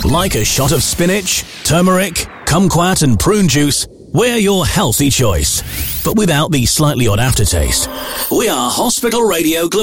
Like a shot of spinach, turmeric, kumquat and prune juice, we're your healthy choice, but without the slightly odd aftertaste. We are Hospital Radio Glamorgan.